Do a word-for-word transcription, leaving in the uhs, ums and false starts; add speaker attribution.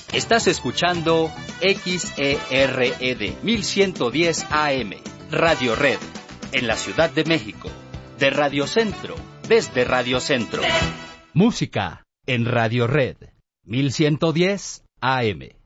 Speaker 1: Estás escuchando X E R E D mil ciento diez A M, Radio Red, en la Ciudad de México. De Radio Centro, desde Radio Centro. Música en Radio Red, mil ciento diez A M.